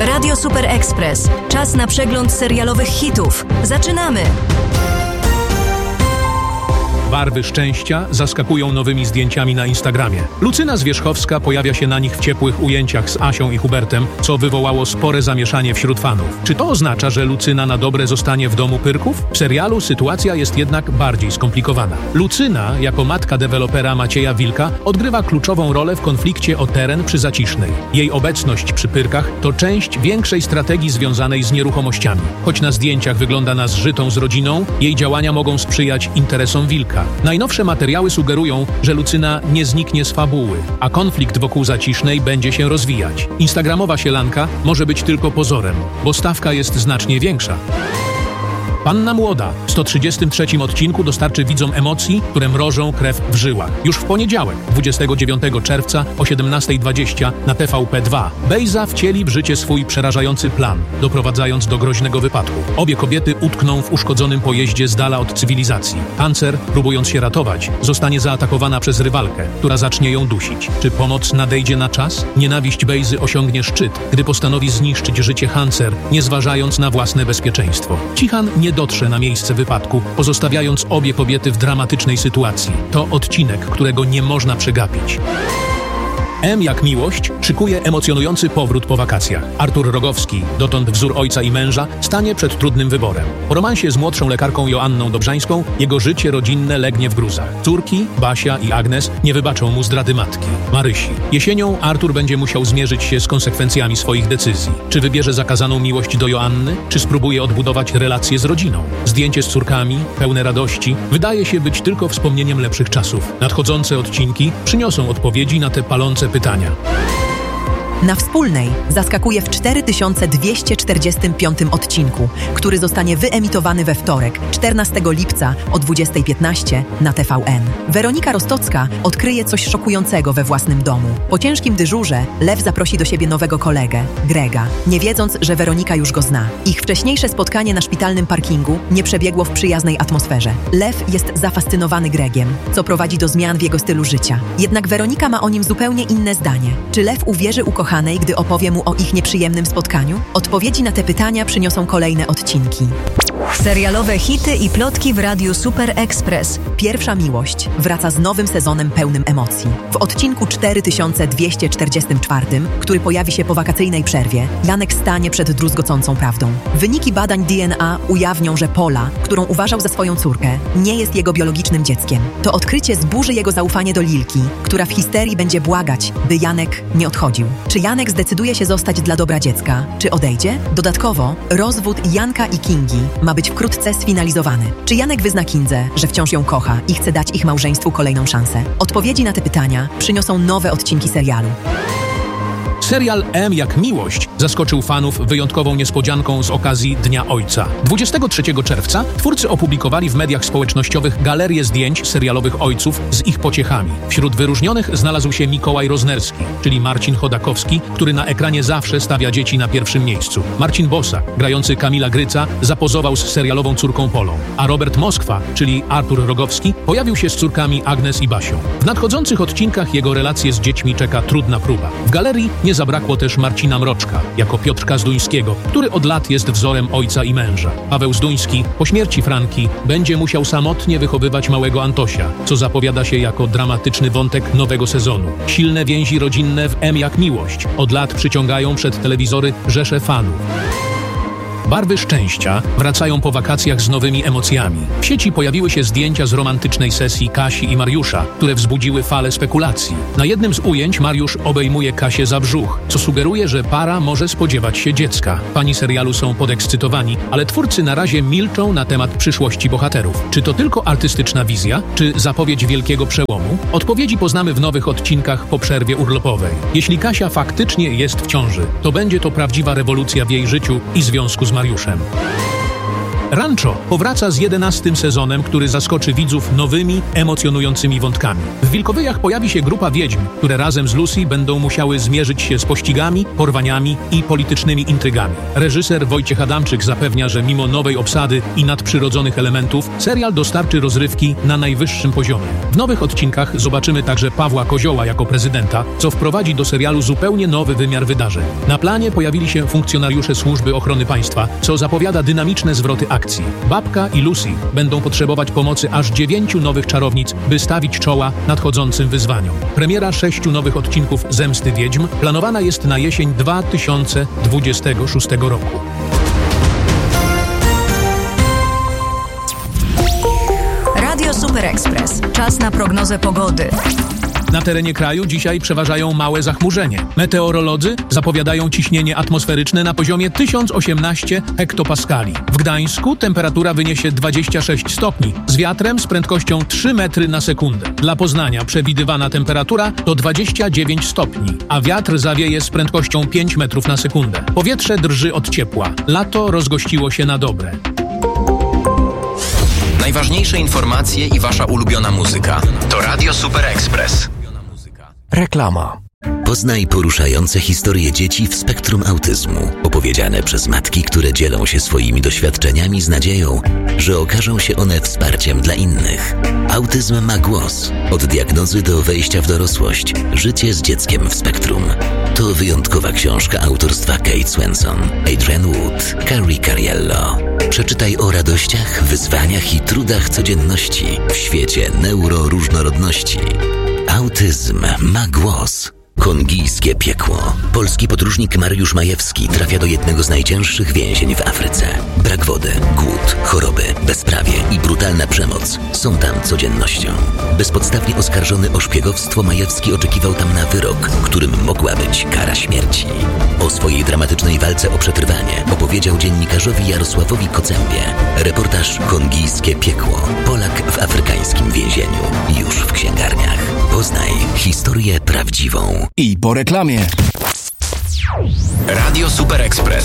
Radio Super Express. Czas na przegląd serialowych hitów. Zaczynamy! Barwy szczęścia zaskakują nowymi zdjęciami na Instagramie. Lucyna Zwierzchowska pojawia się na nich w ciepłych ujęciach z Asią i Hubertem, co wywołało spore zamieszanie wśród fanów. Czy to oznacza, że Lucyna na dobre zostanie w domu Pyrków? W serialu sytuacja jest jednak bardziej skomplikowana. Lucyna, jako matka dewelopera Macieja Wilka, odgrywa kluczową rolę w konflikcie o teren przy Zacisznej. Jej obecność przy Pyrkach to część większej strategii związanej z nieruchomościami. Choć na zdjęciach wygląda na zżytą z rodziną, jej działania mogą sprzyjać interesom Wilka. Najnowsze materiały sugerują, że Lucyna nie zniknie z fabuły, a konflikt wokół Zacisznej będzie się rozwijać. Instagramowa sielanka może być tylko pozorem, bo stawka jest znacznie większa. Panna Młoda w 133 odcinku dostarczy widzom emocji, które mrożą krew w żyłach. Już w poniedziałek, 29 czerwca o 17:20 na TVP2. Bejza wcieli w życie swój przerażający plan, doprowadzając do groźnego wypadku. Obie kobiety utkną w uszkodzonym pojeździe z dala od cywilizacji. Hancer, próbując się ratować, zostanie zaatakowana przez rywalkę, która zacznie ją dusić. Czy pomoc nadejdzie na czas? Nienawiść Bejzy osiągnie szczyt, gdy postanowi zniszczyć życie Hancer, nie zważając na własne bezpieczeństwo. Cihan nie dotrze na miejsce wypadku, pozostawiając obie kobiety w dramatycznej sytuacji. To odcinek, którego nie można przegapić. M jak miłość szykuje emocjonujący powrót po wakacjach. Artur Rogowski, dotąd wzór ojca i męża, stanie przed trudnym wyborem. Po romansie z młodszą lekarką Joanną Dobrzańską jego życie rodzinne legnie w gruzach. Córki, Basia i Agnes, nie wybaczą mu zdrady matki, Marysi. Jesienią Artur będzie musiał zmierzyć się z konsekwencjami swoich decyzji. Czy wybierze zakazaną miłość do Joanny, czy spróbuje odbudować relacje z rodziną? Zdjęcie z córkami, pełne radości, wydaje się być tylko wspomnieniem lepszych czasów. Nadchodzące odcinki przyniosą odpowiedzi na te palące pytania. Na Wspólnej zaskakuje w 4245 odcinku, który zostanie wyemitowany we wtorek, 14 lipca o 20:15 na TVN. Weronika Rostocka odkryje coś szokującego we własnym domu. Po ciężkim dyżurze Lew zaprosi do siebie nowego kolegę, Grega, nie wiedząc, że Weronika już go zna. Ich wcześniejsze spotkanie na szpitalnym parkingu nie przebiegło w przyjaznej atmosferze. Lew jest zafascynowany Gregiem, co prowadzi do zmian w jego stylu życia. Jednak Weronika ma o nim zupełnie inne zdanie. Czy Lew uwierzy ukochanej, gdy opowie mu o ich nieprzyjemnym spotkaniu? Odpowiedzi na te pytania przyniosą kolejne odcinki. Serialowe hity i plotki w Radiu Super Express. Pierwsza miłość wraca z nowym sezonem pełnym emocji. W odcinku 4244, który pojawi się po wakacyjnej przerwie, Janek stanie przed druzgocącą prawdą. Wyniki badań DNA ujawnią, że Pola, którą uważał za swoją córkę, nie jest jego biologicznym dzieckiem. To odkrycie zburzy jego zaufanie do Lilki, która w histerii będzie błagać, by Janek nie odchodził. Czy Janek zdecyduje się zostać dla dobra dziecka, czy odejdzie? Dodatkowo, rozwód Janka i Kingi ma być wkrótce sfinalizowany. Czy Janek wyzna Kindze, że wciąż ją kocha i chce dać ich małżeństwu kolejną szansę? Odpowiedzi na te pytania przyniosą nowe odcinki serialu. Serial M jak miłość zaskoczył fanów wyjątkową niespodzianką z okazji Dnia Ojca. 23 czerwca twórcy opublikowali w mediach społecznościowych galerię zdjęć serialowych ojców z ich pociechami. Wśród wyróżnionych znalazł się Mikołaj Roznerski, czyli Marcin Chodakowski, który na ekranie zawsze stawia dzieci na pierwszym miejscu. Marcin Bosak, grający Kamila Gryca, zapozował z serialową córką Polą, a Robert Moskwa, czyli Artur Rogowski, pojawił się z córkami Agnes i Basią. W nadchodzących odcinkach jego relacje z dziećmi czeka trudna próba. W galerii nie zabrakło też Marcina Mroczka, jako Piotrka Zduńskiego, który od lat jest wzorem ojca i męża. Paweł Zduński po śmierci Franki będzie musiał samotnie wychowywać małego Antosia, co zapowiada się jako dramatyczny wątek nowego sezonu. Silne więzi rodzinne w M jak miłość od lat przyciągają przed telewizory rzesze fanów. Barwy szczęścia wracają po wakacjach z nowymi emocjami. W sieci pojawiły się zdjęcia z romantycznej sesji Kasi i Mariusza, które wzbudziły falę spekulacji. Na jednym z ujęć Mariusz obejmuje Kasię za brzuch, co sugeruje, że para może spodziewać się dziecka. Fani serialu są podekscytowani, ale twórcy na razie milczą na temat przyszłości bohaterów. Czy to tylko artystyczna wizja, czy zapowiedź wielkiego przełomu? Odpowiedzi poznamy w nowych odcinkach po przerwie urlopowej. Jeśli Kasia faktycznie jest w ciąży, to będzie to prawdziwa rewolucja w jej życiu i związku z Mariuszem. Rancho powraca z 11. sezonem, który zaskoczy widzów nowymi, emocjonującymi wątkami. W Wilkowyjach pojawi się grupa wiedźm, które razem z Lucy będą musiały zmierzyć się z pościgami, porwaniami i politycznymi intrygami. Reżyser Wojciech Adamczyk zapewnia, że mimo nowej obsady i nadprzyrodzonych elementów, serial dostarczy rozrywki na najwyższym poziomie. W nowych odcinkach zobaczymy także Pawła Kozioła jako prezydenta, co wprowadzi do serialu zupełnie nowy wymiar wydarzeń. Na planie pojawili się funkcjonariusze Służby Ochrony Państwa, co zapowiada dynamiczne zwroty akcji. Babka i Lucy będą potrzebować pomocy aż 9 nowych czarownic, by stawić czoła nadchodzącym wyzwaniom. Premiera 6 nowych odcinków Zemsty Wiedźm planowana jest na jesień 2026 roku. Radio Super Express. Czas na prognozę pogody. Na terenie kraju dzisiaj przeważają małe zachmurzenie. Meteorolodzy zapowiadają ciśnienie atmosferyczne na poziomie 1018 hektopaskali. W Gdańsku temperatura wyniesie 26 stopni, z wiatrem z prędkością 3 metry na sekundę. Dla Poznania przewidywana temperatura to 29 stopni, a wiatr zawieje z prędkością 5 metrów na sekundę. Powietrze drży od ciepła. Lato rozgościło się na dobre. Najważniejsze informacje i wasza ulubiona muzyka. To Radio Super Express. Reklama. Poznaj poruszające historie dzieci w spektrum autyzmu, opowiedziane przez matki, które dzielą się swoimi doświadczeniami z nadzieją, że okażą się one wsparciem dla innych. Autyzm ma głos. Od diagnozy do wejścia w dorosłość. Życie z dzieckiem w spektrum. To wyjątkowa książka autorstwa Kate Swenson, Adrienne Wood, Carrie Cariello. Przeczytaj o radościach, wyzwaniach i trudach codzienności w świecie neuroróżnorodności. Autyzm ma głos. Kongijskie piekło. Polski podróżnik Mariusz Majewski trafia do jednego z najcięższych więzień w Afryce. Brak wody, głód, choroby, bezprawie i brutalna przemoc są tam codziennością. Bezpodstawnie oskarżony o szpiegowstwo, Majewski oczekiwał tam na wyrok, którym mogła być kara śmierci. O swojej dramatycznej walce o przetrwanie opowiedział dziennikarzowi Jarosławowi Kocębie. Reportaż Kongijskie piekło. Polak w afrykańskim więzieniu. Już w księgarniach. Poznaj historię prawdziwą. I po reklamie. Radio Super Express.